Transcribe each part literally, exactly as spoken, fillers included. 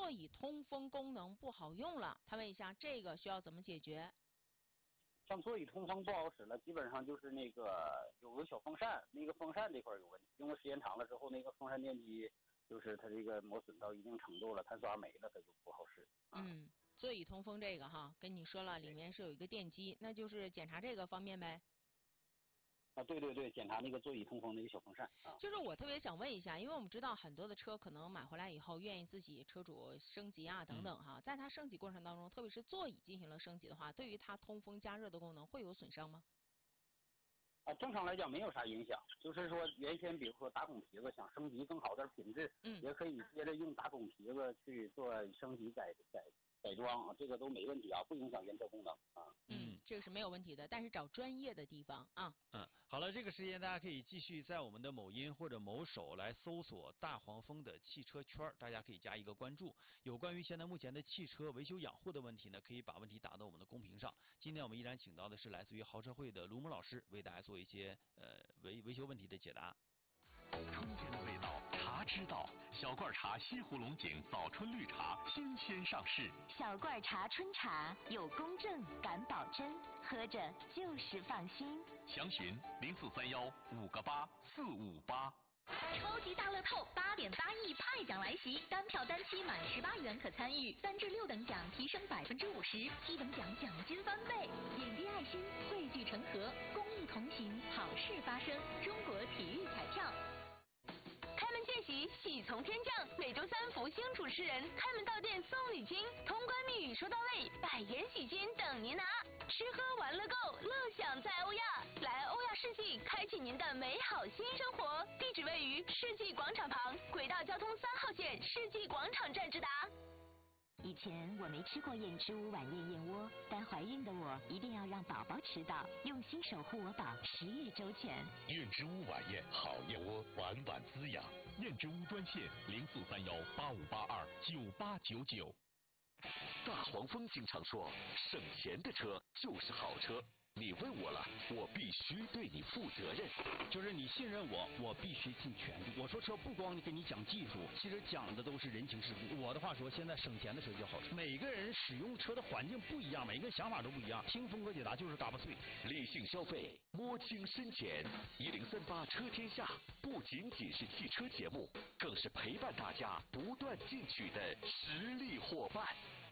座椅通风功能不好用了，他问一下这个需要怎么解决？ 像座椅通风不好使了，基本上就是那个有个小风扇，那个风扇这块有问题，用的时间长了之后，那个风扇电机就是它这个磨损到一定程度了，碳刷没了，它就不好使。啊、 嗯，座椅通风这个哈，跟你说了，里面是有一个电机，那就是检查这个方面呗。 啊，对对对，检查那个座椅通风那个小风扇啊。 就是我特别想问一下，因为我们知道很多的车可能买回来以后愿意自己车主升级啊等等哈，嗯、在它升级过程当中，特别是座椅进行了升级的话，对于它通风加热的功能会有损伤吗？ 啊，正常来讲没有啥影响，就是说原先比如说打孔皮子想升级更好点品质，嗯，也可以接着用打孔皮子去做升级改改改装啊，这个都没问题啊，不影响原车功能啊。 嗯，这个是没有问题的，但是找专业的地方啊。 嗯，好了，这个时间大家可以继续在我们的某音或者某手来搜索大黄蜂的汽车圈，大家可以加一个关注。有关于现在目前的汽车维修养护的问题呢，可以把问题打到我们的公屏上。今天我们依然请到的是来自于豪车会的卢某老师，为大家做一些呃维维修问题的解答。 春天的味道，茶知道。小罐茶西湖龙井早春绿茶新鲜上市。 小罐茶春茶有公正，敢保真，喝着就是放心。 详询零四三幺五个八四五八。 超级大乐透八点八亿派奖来袭，单票单期满十八元可参与，三至六等奖提升百分之五十，七等奖奖金翻倍。点滴爱心，汇聚成河，公益同行，好事发生。中国体育彩票。 开门见喜，喜从天降。每周三福星主持人开门到店送礼金，通关密语说到位，百元喜金等您拿。吃喝玩乐购，乐享在欧亚。来欧亚世纪，开启您的美好新生活。地址位于世纪广场旁，轨道交通三号线世纪广场站直达。 以前我没吃过燕之屋晚宴燕窝，但怀孕的我一定要让宝宝吃到，用心守护我宝，食欲周全。 燕之屋晚宴好燕窝，晚晚滋养。燕之屋专线零四三幺八五八二九八九九。大黄蜂经常说，省钱的车就是好车。你问我了，我必须对你负责任。 就是你信任我，我必须尽全力。我说车不光给你讲技术，其实讲的都是人情世故。我的话说，现在省钱的车就好车。每个人使用车的环境不一样，每个人想法都不一样。听峰哥解答就是嘎巴脆。 理性消费，摸清深浅。一零三八车天下不仅仅是汽车节目，更是陪伴大家不断进取的实力伙伴。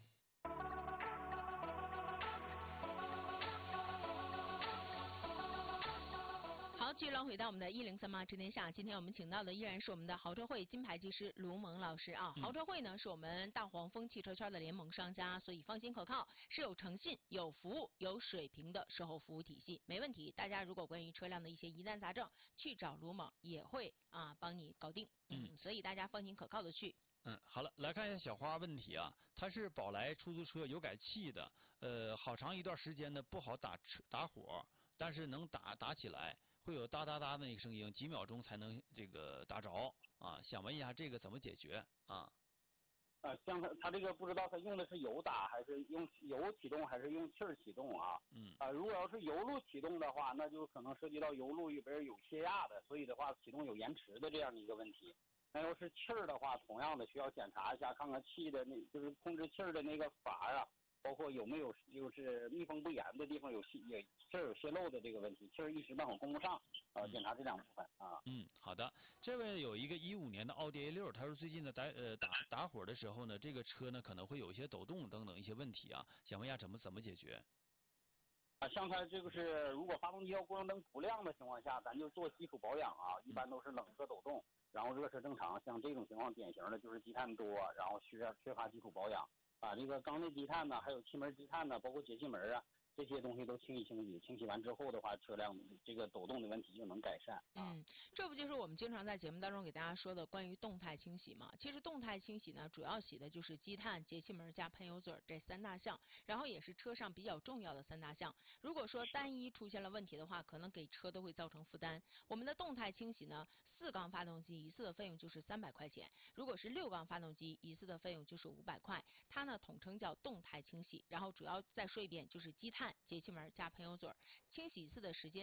好，继续来回到我们的一零三八知天下。今天我们请到的依然是我们的豪车会金牌技师卢萌老师啊。豪车会呢是我们大黄蜂汽车圈的联盟商家，所以放心可靠，是有诚信、有服务、有水平的售后服务体系，没问题。大家如果关于车辆的一些疑难杂症，去找卢萌也会啊帮你搞定。嗯，所以大家放心可靠的去。 嗯，好了，来看一下小花问题啊，它是宝来出租车油改气的，呃，好长一段时间呢不好打打火，但是能打打起来。会有哒哒哒的那个声音，几秒钟才能这个打着啊！想问一下这个怎么解决啊？ 啊，像他他这个不知道他用的是油打还是用油启动还是用气儿启动啊？嗯啊，如果要是油路启动的话，那就可能涉及到油路里边有泄压的，所以的话启动有延迟的这样的一个问题。那要是气儿的话，同样的需要检查一下，看看气的那就是控制气儿的那个阀啊。包括有没有就是密封不严的地方有泄有气儿有泄漏的这个问题，气儿一时半会供不上，呃，检查这两部分啊。 嗯，好的。这位有一个一五年的奥迪 A 六，他说最近呢打呃打打火的时候呢，这个车呢可能会有一些抖动等等一些问题啊，想问一下怎么怎么解决？ 啊，像它这个是如果发动机要过灯灯不亮的情况下，咱就做基础保养啊，一般都是冷车抖动，然后热车正常。像这种情况典型的就是积碳多，然后缺缺乏基础保养。把这个缸内积碳呢，还有气门积碳呢，包括节气门啊，这些东西都清洗清洗，清洗完之后的话，车辆这个抖动的问题就能改善。啊、 嗯，这不就是我们经常在节目当中给大家说的关于动态清洗吗？其实动态清洗呢，主要洗的就是积碳、节气门加喷油嘴这三大项，然后也是车上比较重要的三大项。如果说单一出现了问题的话，可能给车都会造成负担。我们的动态清洗呢，四缸发动机一次的费用就是三百块钱，如果是六缸发动机一次的费用就是五百块。它呢统称叫动态清洗，然后主要再说一遍就是积碳、节气门加喷油嘴，清洗一次的时间